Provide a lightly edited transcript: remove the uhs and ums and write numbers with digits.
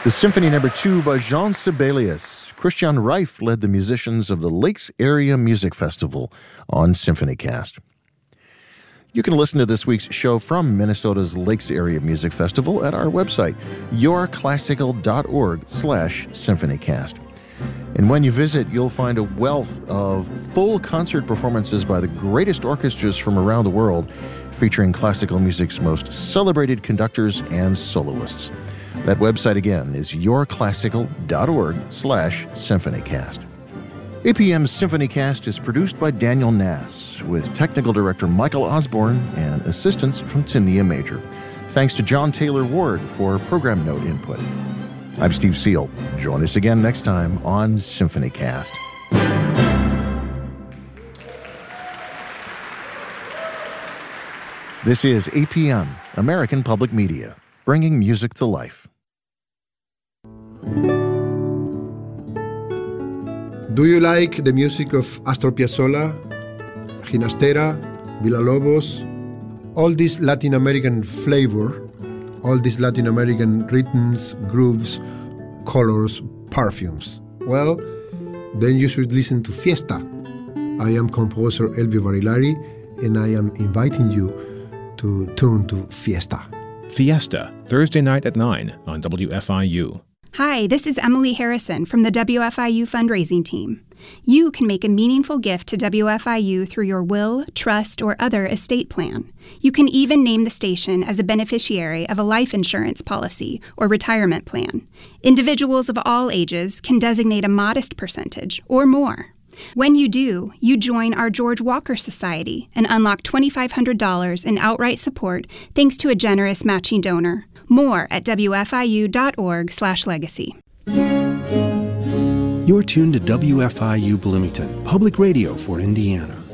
The Symphony No. 2 by Jean Sibelius. Christian Reif led the musicians of the Lakes Area Music Festival on SymphonyCast. You can listen to this week's show from Minnesota's Lakes Area Music Festival at our website, yourclassical.org/symphonycast. And when you visit, you'll find a wealth of full concert performances by the greatest orchestras from around the world, featuring classical music's most celebrated conductors and soloists. That website again is yourclassical.org/symphonycast. APM's SymphonyCast is produced by Daniel Nass, with technical director Michael Osborne and assistance from Tinia Major. Thanks to John Taylor Ward for program note input. I'm Steve Seal. Join us again next time on SymphonyCast. This is APM, American Public Media, bringing music to life. Do you like the music of Astor Piazzolla, Ginastera, Villa-Lobos, all this Latin American flavor, all these Latin American rhythms, grooves, colors, perfumes? Well, then you should listen to Fiesta. I am composer Elvio Barilari, and I am inviting you to tune to Fiesta. Fiesta, Thursday night at 9 on WFIU. Hi, this is Emily Harrison from the WFIU fundraising team. You can make a meaningful gift to WFIU through your will, trust, or other estate plan. You can even name the station as a beneficiary of a life insurance policy or retirement plan. Individuals of all ages can designate a modest percentage or more. When you do, you join our George Walker Society and unlock $2,500 in outright support thanks to a generous matching donor. More at WFIU.org/legacy. You're tuned to WFIU Bloomington, public radio for Indiana.